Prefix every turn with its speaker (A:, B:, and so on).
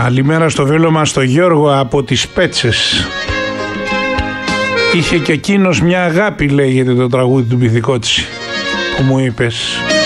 A: Καλημέρα στο φίλο μας το Γιώργο από τις Πέτσες. Είχε και εκείνος μια αγάπη, λέγεται το τραγούδι του Πυθικότσι που μου είπες.